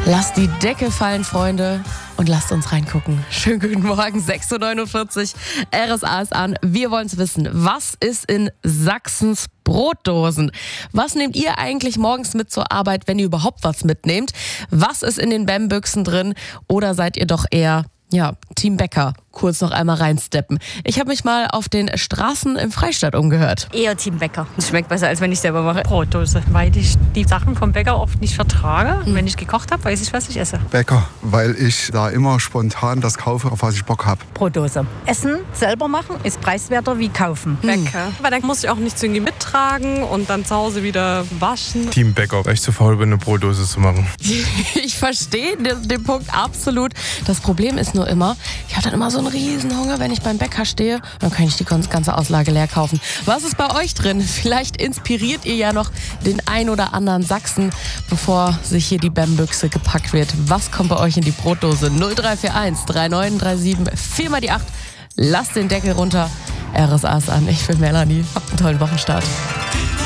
Lasst die Decke fallen, Freunde, und lasst uns reingucken. Schönen guten Morgen, 6.49 Uhr, RSA ist an. Wir wollen es wissen, was ist in Sachsens Brotdosen? Was nehmt ihr eigentlich morgens mit zur Arbeit, wenn ihr überhaupt was mitnehmt? Was ist in den Bämbüchsen drin? Oder seid ihr doch eher, Team Bäcker? Kurz noch einmal reinsteppen. Ich habe mich mal auf den Straßen im Freistaat umgehört. Eher Team Bäcker. Es schmeckt besser, als wenn ich selber mache. Brotdose, weil ich die Sachen vom Bäcker oft nicht vertrage. Und wenn ich gekocht habe, weiß ich, was ich esse. Bäcker, weil ich da immer spontan das kaufe, auf was ich Bock habe. Brotdose. Essen selber machen ist preiswerter wie kaufen. Bäcker. Weil dann muss ich auch nichts irgendwie mittragen und dann zu Hause wieder waschen. Team Bäcker, weil ich zu faul bin, eine Brotdose zu machen. Ich verstehe den Punkt absolut. Das Problem ist nur immer, ich habe dann immer so einen riesen Hunger, wenn ich beim Bäcker stehe. Dann kann ich die ganze Auslage leer kaufen. Was ist bei euch drin? Vielleicht inspiriert ihr ja noch den ein oder anderen Sachsen, bevor sich hier die Bämbüchse gepackt wird. Was kommt bei euch in die Brotdose? 0341 3937 4 mal die 8. Lasst den Deckel runter. RSA ist an. Ich bin Melanie. Habt einen tollen Wochenstart.